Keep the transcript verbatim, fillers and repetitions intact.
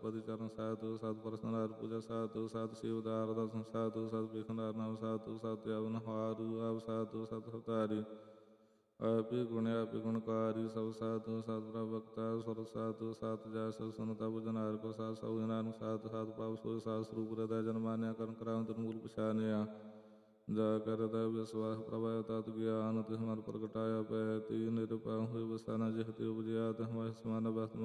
ਬ੍ਰਹਸਪਤੀ ਚਰਨ ਸਾਧੂ ਸਤ ਪ੍ਰਸਨਾਰ ਪੂਜਾ ਸਾਧੂ ਸਤ ਸ਼ਿਵਦਾਰ ਦਰਸ਼ਨ ਸਾਧੂ ਸਤ ਵਿਖੰਦਾਰ ਨਾਮ ਸਾਧੂ ਸਤ ਅਵਨ ਹਾਰੂ ਆਪ ਸਾਧੂ ਸਤ ਹਤਾਰੀ ਆਪੇ ਗੁਣ ਆਪੇ ਗੁਣਕਾਰੀ ਸਭ ਸਾਧੂ ਸਤ ਪ੍ਰਭਕਤਾ ਸੁਰ ਸਾਧੂ ਸਤ ਜੈ ਸਭ ਸੁਨਤਾ ਬੁਝਨਾਰ ਕੋ ਸਾਧ ਸਭ ਜਨਾਨ ਸਾਧ ਸਾਧ ਪਾਪ ਸੋਇ ਸਾਧ ਸਰੂਪ ਰਦਾ ਜਨਮਾਨਿਆ ਕਰਨ ਕਰਾਉ ਤਨ ਮੂਲ ਪਛਾਨਿਆ ਜਾ ਕਰਦਾ ਵਿਸਵਾਸ ਪ੍ਰਭਾਇ ਤਤ ਗਿਆਨ ਤਿਸ ਮਨ ਪ੍ਰਗਟਾਇਆ ਪੈ ਤੀ ਨਿਰਭਉ ਹੋਇ ਬਸਨਾ ਜਿਹ ਤੇ ਉਪਜਿਆ ਤਿਹ ਮਹਿ ਸਮਾਨ ਬਸਤ